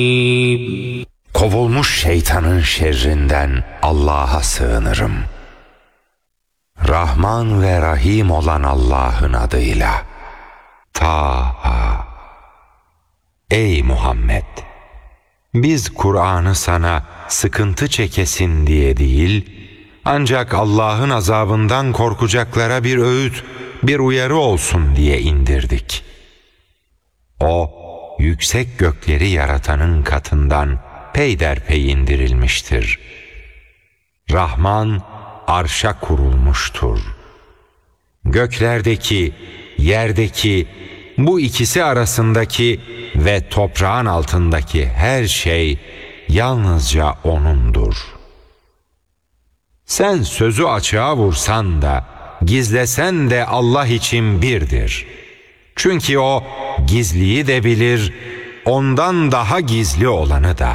Kovulmuş şeytanın şerrinden Allah'a sığınırım. Rahman ve Rahim olan Allah'ın adıyla. Taha. Ey Muhammed! Biz Kur'an'ı sana sıkıntı çekesin diye değil, ancak Allah'ın azabından korkacaklara bir öğüt, bir uyarı olsun diye indirdik. O, yüksek gökleri yaratanın katından peyderpey indirilmiştir. Rahman arşa kurulmuştur. Göklerdeki, yerdeki, bu ikisi arasındaki ve toprağın altındaki her şey yalnızca O'nundur. Sen sözü açığa vursan da, gizlesen de Allah için birdir. Çünkü O gizliyi de bilir, ondan daha gizli olanı da.